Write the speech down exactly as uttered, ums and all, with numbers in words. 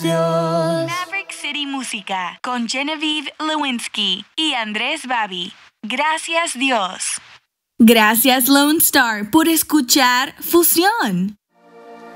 Dios. Maverick City Música con Genevieve Lewinsky y Andrés Babi. Gracias Dios. Gracias Lone Star por escuchar Fusión.